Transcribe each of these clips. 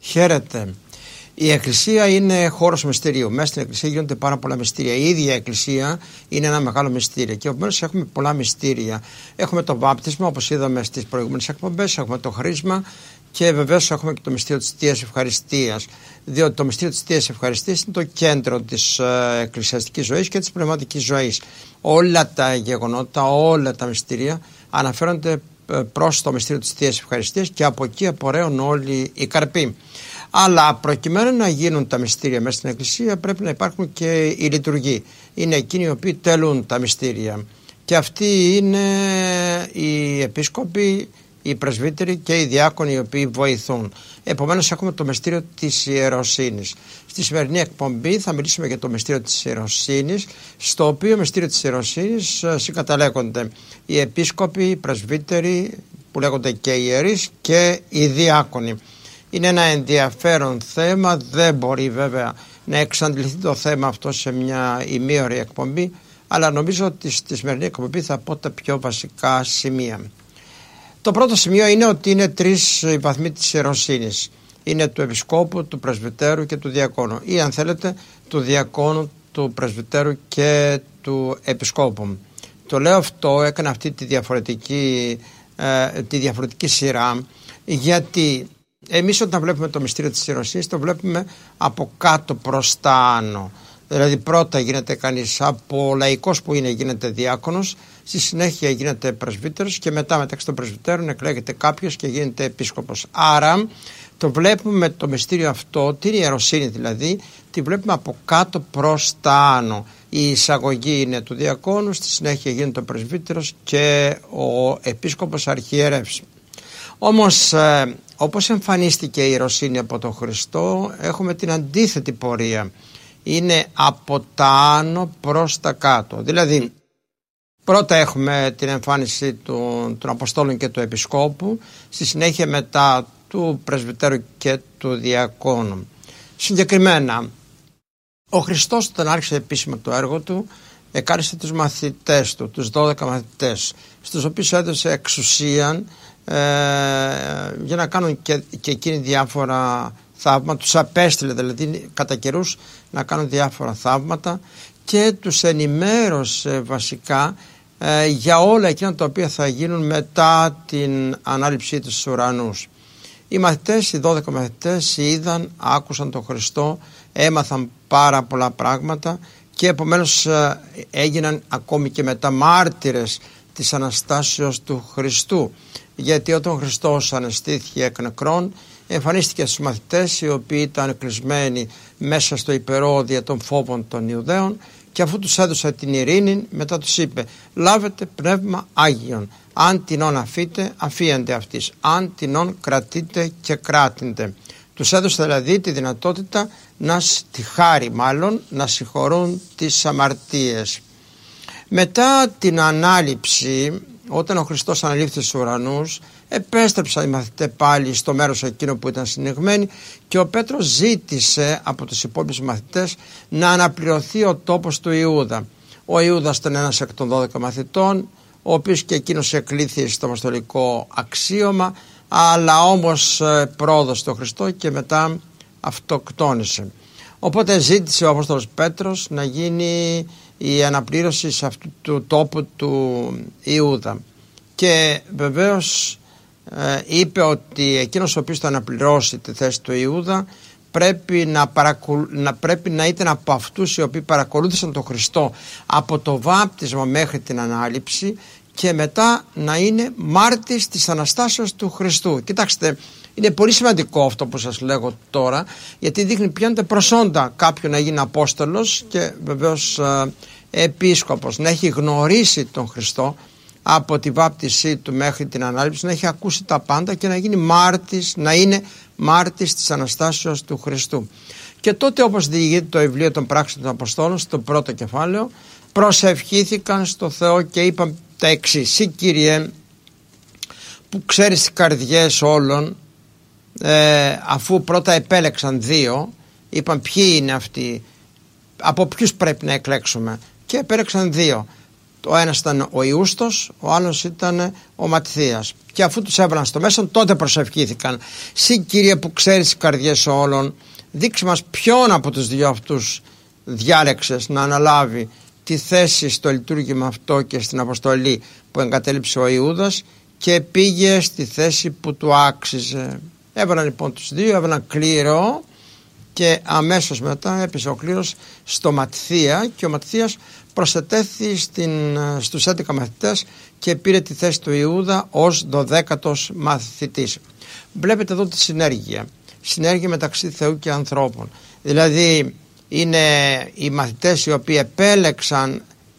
Χαίρετε. Η Εκκλησία είναι χώρος μυστηρίου. Μέσα στην Εκκλησία γίνονται πάρα πολλά μυστήρια. Η ίδια Εκκλησία είναι ένα μεγάλο μυστήριο. Και επομένως έχουμε πολλά μυστήρια. Έχουμε το βάπτισμα, όπως είδαμε στις προηγούμενες εκπομπές. Έχουμε το χρήσμα. Και βεβαίως έχουμε και το μυστήριο της Θείας Ευχαριστίας. Διότι το μυστήριο της Θείας Ευχαριστίας είναι το κέντρο της εκκλησιαστικής ζωής και της πνευματικής ζωής. Όλα τα γεγονότα, όλα τα μυστήρια αναφέρονται προς το μυστήριο της Θείας Ευχαριστίας και από εκεί απορρέουν όλοι οι καρποί. Αλλά προκειμένου να γίνουν τα μυστήρια μέσα στην Εκκλησία πρέπει να υπάρχουν και οι λειτουργοί. Είναι εκείνοι οι οποίοι τελούν τα μυστήρια. Και αυτοί είναι οι επίσκοποι, οι πρεσβύτεροι και οι διάκονοι οι οποίοι βοηθούν. Επομένως έχουμε το μυστήριο της ιεροσύνης. Στη σημερινή εκπομπή θα μιλήσουμε για το μυστήριο της ιεροσύνης, στο οποίο μυστήριο της ιεροσύνης συγκαταλέγονται οι επίσκοποι, οι πρεσβύτεροι που λέγονται και οι ιερείς και οι διάκονοι. Είναι ένα ενδιαφέρον θέμα, δεν μπορεί βέβαια να εξαντληθεί το θέμα αυτό σε μια ημίωρη εκπομπή, αλλά νομίζω ότι στη σημερινή εκπομπή θα πω τα πιο βασικά σημεία. Το πρώτο σημείο είναι ότι είναι τρεις οι βαθμοί της ιεροσύνης. Είναι του επισκόπου, του πρεσβυτέρου και του διακόνου, ή αν θέλετε του διακόνου, του πρεσβυτέρου και του επισκόπου. Το λέω αυτό, έκανα αυτή τη διαφορετική σειρά, γιατί εμείς όταν βλέπουμε το μυστήριο της ιεροσύνης το βλέπουμε από κάτω προς τα άνω. Δηλαδή πρώτα γίνεται κανείς από λαϊκός που είναι, γίνεται διάκονος, στη συνέχεια γίνεται πρεσβύτερος και μετά μεταξύ των πρεσβυτέρων εκλέγεται κάποιος και γίνεται επίσκοπος. Άρα το βλέπουμε το μυστήριο αυτό, την ιεροσύνη δηλαδή, τη βλέπουμε από κάτω προς τα άνω. Η εισαγωγή είναι του διακόνου, στη συνέχεια γίνεται ο πρεσβύτερος και ο επίσκοπος αρχιερεύς. Όμως όπως εμφανίστηκε η ιεροσύνη από τον Χριστό, έχουμε την αντίθετη πορεία. Είναι από τα άνω προς τα κάτω. Δηλαδή πρώτα έχουμε την εμφάνιση των Αποστόλων και του Επισκόπου, στη συνέχεια μετά του Πρεσβυτέρου και του Διακόνου. Συγκεκριμένα, ο Χριστός όταν άρχισε επίσημα το έργο του, εκάρισε τους μαθητές του, τους 12 μαθητές, στους οποίους έδωσε εξουσία για να κάνουν και εκείνοι διάφορα θαύματα. Τους απέστειλε δηλαδή κατά καιρούς να κάνουν διάφορα θαύματα και τους ενημέρωσε βασικά για όλα εκείνα τα οποία θα γίνουν μετά την ανάληψή τους στους ουρανούς. Οι μαθητές, οι 12 μαθητές είδαν, άκουσαν τον Χριστό, έμαθαν πάρα πολλά πράγματα και επομένως έγιναν ακόμη και μετά μάρτυρες της Αναστάσεως του Χριστού, γιατί όταν ο Χριστός αναστήθηκε εκ νεκρών εμφανίστηκε στους μαθητές οι οποίοι ήταν κλεισμένοι μέσα στο υπερόδια των φόβων των Ιουδαίων και αφού τους έδωσε την ειρήνη μετά τους είπε «Λάβετε πνεύμα Άγιον, αν τινόν αφείτε αφίεντε αυτής, αν τινόν κρατείτε και κράτηντε». Τους έδωσε δηλαδή τη δυνατότητα τη χάρη μάλλον να συγχωρούν τις αμαρτίες. Μετά την ανάληψη, όταν ο Χριστός αναλήφθη στους ουρανούς, επέστρεψαν οι μαθητές πάλι στο μέρος εκείνο που ήταν συνηγμένοι και ο Πέτρος ζήτησε από τους υπόλοιπους μαθητές να αναπληρωθεί ο τόπος του Ιούδα. Ο Ιούδας ήταν ένας εκ των 12 μαθητών, ο οποίος και εκείνος εκλήθη στο αποστολικό αξίωμα, αλλά όμως πρόδωσε τον Χριστό και μετά αυτοκτόνησε. Οπότε ζήτησε ο Απόστολος Πέτρος να γίνει η αναπλήρωση σε αυτού του τόπου του Ιούδα και βεβαίως είπε ότι εκείνος ο οποίος θα αναπληρώσει τη θέση του Ιούδα πρέπει να ήταν από αυτούς οι οποίοι παρακολούθησαν τον Χριστό από το βάπτισμα μέχρι την ανάληψη και μετά να είναι μάρτης της Αναστάσεως του Χριστού. Κοιτάξτε, είναι πολύ σημαντικό αυτό που σας λέγω τώρα, γιατί δείχνει ποια είναι τα προσόντα κάποιου να γίνει Απόστολος και βεβαίως επίσκοπος, να έχει γνωρίσει τον Χριστό από τη βάπτισή του μέχρι την ανάληψη, να έχει ακούσει τα πάντα και να γίνει μάρτης, να είναι μάρτης της Αναστάσεως του Χριστού. Και τότε, όπως διηγείται το βιβλίο των Πράξεων των Αποστόλων στο πρώτο κεφάλαιο, προσευχήθηκαν στο Θεό και είπαν τα εξής: «Συ Κύριε, που ξέρεις τις καρδιές όλων», αφού πρώτα επέλεξαν δύο, είπαν ποιοι είναι αυτοί, από ποιους πρέπει να εκλέξουμε, και επέλεξαν δύο. Ο ένας ήταν ο Ιούστος, ο άλλος ήταν ο Ματθίας. Και αφού τους έβαλαν στο μέσον, τότε προσευχήθηκαν. Συ Κύριε που ξέρεις τις καρδιές όλων, δείξε μας ποιον από τους δύο αυτούς διάλεξες να αναλάβει τη θέση στο λειτουργήμα αυτό και στην αποστολή που εγκατέλειψε ο Ιούδας και πήγε στη θέση που του άξιζε. Έβαλαν λοιπόν τους δύο, έβαλαν κλήρο και αμέσως μετά έπεσε ο κλήρος στο Ματθία και ο Ματθίας προσετέθη στους 11 μαθητές και πήρε τη θέση του Ιούδα ως 12ος μαθητής. Βλέπετε εδώ τη συνέργεια μεταξύ Θεού και ανθρώπων. Δηλαδή είναι οι μαθητές οι οποίοι επέλεξαν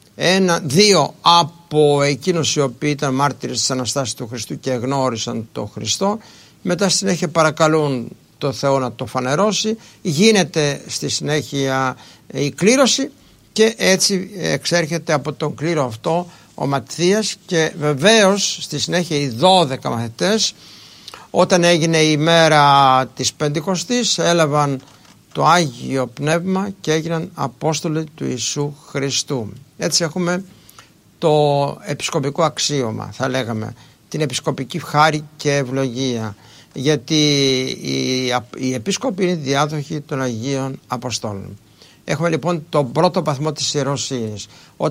δύο από εκείνους οι οποίοι ήταν μάρτυρες της Αναστάσης του Χριστού και γνώρισαν τον Χριστό. Μετά στη συνέχεια παρακαλούν το Θεό να το φανερώσει, γίνεται στη συνέχεια η κλήρωση και έτσι εξέρχεται από τον κλήρο αυτό ο Ματθίας και βεβαίως στη συνέχεια οι 12 μαθητές, όταν έγινε η μέρα της Πεντηκοστής, έλαβαν το Άγιο Πνεύμα και έγιναν Απόστολοι του Ιησού Χριστού. Έτσι έχουμε το επισκοπικό αξίωμα, θα λέγαμε, την επισκοπική χάρη και ευλογία, γιατί οι επίσκοποι είναι διάδοχοι των Αγίων Αποστόλων. Έχουμε λοιπόν τον πρώτο βαθμό της ιεροσύνης,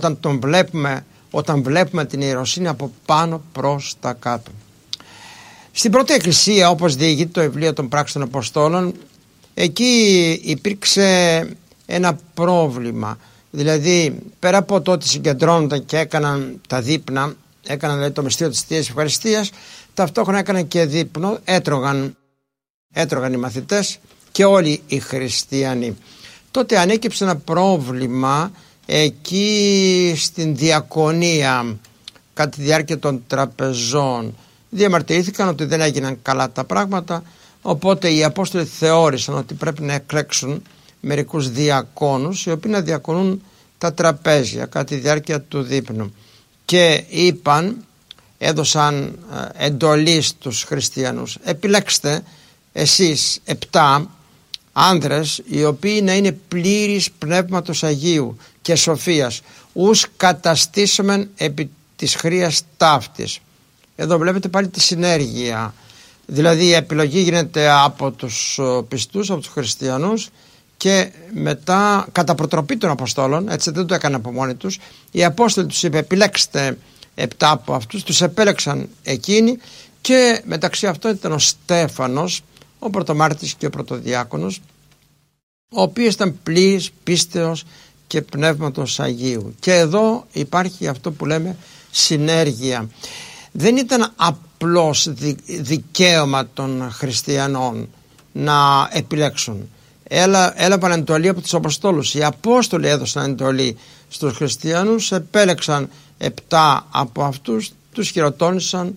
όταν βλέπουμε την ιεροσύνη από πάνω προς τα κάτω. Στην πρώτη εκκλησία, όπως διηγείται το βιβλίο των Πράξεων Αποστόλων, εκεί υπήρξε ένα πρόβλημα. Δηλαδή, πέρα από το ότι συγκεντρώνονταν και έκαναν τα δείπνα, έκαναν δηλαδή το μυστήριο της Θείας Ευχαριστίας, ταυτόχρονα έκαναν και δείπνο, έτρωγαν οι μαθητές και όλοι οι χριστιανοί. Τότε ανέκυψε ένα πρόβλημα εκεί στην διακονία κατά τη διάρκεια των τραπεζών. Διαμαρτυρήθηκαν ότι δεν έγιναν καλά τα πράγματα, οπότε οι Απόστολοι θεώρησαν ότι πρέπει να εκλέξουν μερικούς διακόνους οι οποίοι να διακονούν τα τραπέζια κατά τη διάρκεια του δείπνου και έδωσαν εντολή στους χριστιανούς: επιλέξτε εσείς 7 άνδρες οι οποίοι να είναι πλήρης πνεύματος Αγίου και σοφίας, ους καταστήσομεν επί της χρείας ταύτης. Εδώ βλέπετε πάλι τη συνέργεια, δηλαδή η επιλογή γίνεται από τους πιστούς, από τους χριστιανούς και μετά κατά προτροπή των Αποστόλων, έτσι δεν το έκαναν από μόνοι τους, οι Απόστολοι τους είπε επιλέξτε 7 από αυτούς, τους επέλεξαν εκείνοι και μεταξύ αυτών ήταν ο Στέφανος, ο πρωτομάρτης και ο πρωτοδιάκονος, ο οποίος ήταν πλήρης πίστεως και πνεύματος Αγίου. Και εδώ υπάρχει αυτό που λέμε συνέργεια. Δεν ήταν απλώς δικαίωμα των χριστιανών να επιλέξουν. Έλαβαν εντολή από τους Αποστόλους. Οι Απόστολοι έδωσαν εντολή στους χριστιανούς, επέλεξαν 7 από αυτούς, τους χειροτώνησαν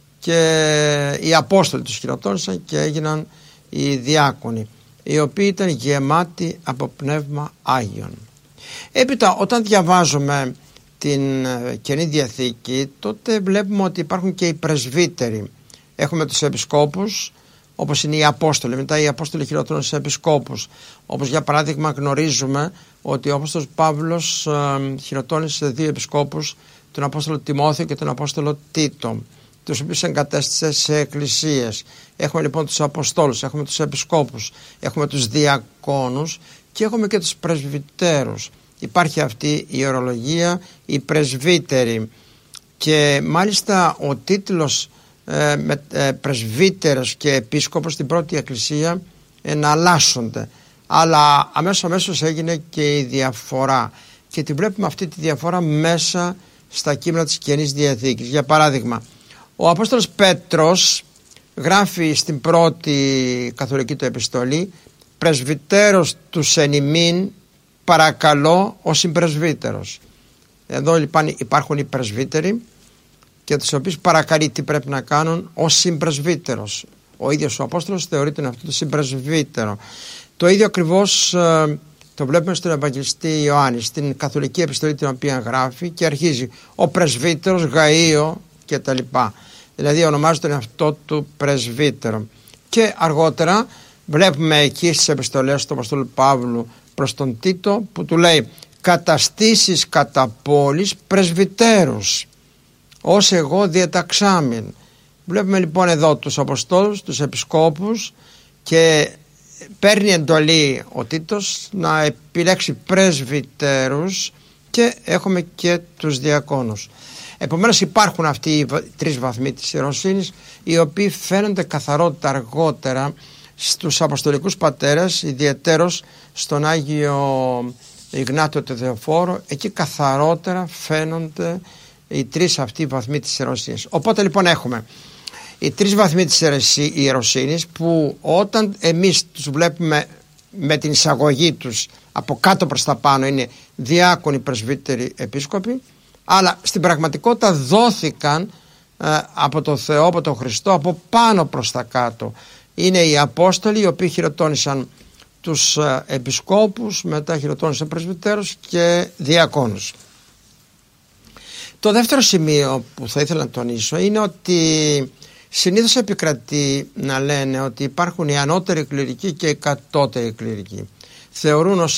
και οι Απόστολοι τους χειροτώνησαν και έγιναν οι διάκονοι, οι οποίοι ήταν γεμάτοι από πνεύμα Άγιον. Έπειτα όταν διαβάζουμε την Καινή Διαθήκη, τότε βλέπουμε ότι υπάρχουν και οι πρεσβύτεροι. Έχουμε τους επισκόπους, όπως είναι οι Απόστολοι. Μετά οι Απόστολοι χειροτώνουν σε επισκόπους. Όπως για παράδειγμα γνωρίζουμε ότι ο Απόστολος Παύλος χειροτώνησε 2 επισκόπους, τον Απόστολο Τιμόθεο και τον Απόστολο Τίτο, τους οποίους εγκατέστησε σε εκκλησίες. Έχουμε λοιπόν τους Αποστόλους, έχουμε τους επισκόπους, έχουμε τους διακόνους και έχουμε και τους πρεσβυτέρους. Υπάρχει αυτή η ορολογία, οι πρεσβύτεροι, και μάλιστα ο τίτλος πρεσβύτερος και επίσκοπος στην πρώτη εκκλησία εναλλάσσονται, αλλά αμέσως έγινε και η διαφορά και τη βλέπουμε αυτή τη διαφορά μέσα στα κείμενα της Καινής Διαθήκης. Για παράδειγμα, ο Απόστολος Πέτρος γράφει στην πρώτη καθολική του επιστολή: πρεσβυτέρος τους εν ημίν παρακαλώ ο συμπρεσβύτερος. Εδώ λοιπόν υπάρχουν οι πρεσβύτεροι και τους οποίους παρακαλεί τι πρέπει να κάνουν ο συμπρεσβύτερος. Ο ίδιος ο Απόστολος θεωρείται αυτό το συμπρεσβύτερο. Το ίδιο ακριβώς το βλέπουμε στον Ευαγγελιστή Ιωάννη, στην καθολική επιστολή την οποία γράφει και αρχίζει ο πρεσβύτερος Γαΐο και τα λοιπά. Δηλαδή ονομάζεται τον εαυτό του πρεσβύτερο. Και αργότερα βλέπουμε εκεί στις επιστολές του Αποστόλου Παύλου προς τον Τίτο που του λέει: καταστήσεις κατά πόλης πρεσβυτέρους ως εγώ διεταξάμην. Βλέπουμε λοιπόν εδώ τους Αποστόλους, τους Επισκόπους, και παίρνει εντολή ο Τίτος να επιλέξει πρεσβυτέρους, και έχουμε και τους διακόνους. Επομένως υπάρχουν αυτοί οι τρεις βαθμοί της ιεροσύνης, οι οποίοι φαίνονται καθαρότητα αργότερα στους Αποστολικούς Πατέρες, ιδιαιτέρως στον Άγιο Ιγνάτιο του Θεοφόρου. Εκεί καθαρότερα φαίνονται οι τρεις αυτοί βαθμοί της ιεροσύνης. Οπότε λοιπόν έχουμε οι τρεις βαθμοί της ιεροσύνης, που όταν εμείς τους βλέπουμε με την εισαγωγή τους από κάτω προς τα πάνω είναι διάκονοι, πρεσβύτεροι, επίσκοποι, αλλά στην πραγματικότητα δόθηκαν από τον Θεό, από τον Χριστό, από πάνω προς τα κάτω. Είναι οι Απόστολοι, οι οποίοι χειροτώνησαν τους επισκόπους, μετά χειροτώνησαν πρεσβυτέρους και διακόνους. Το δεύτερο σημείο που θα ήθελα να τονίσω είναι ότι συνήθως επικρατεί να λένε ότι υπάρχουν οι ανώτεροι κληρικοί και οι κατώτεροι κληρικοί. Θεωρούν ως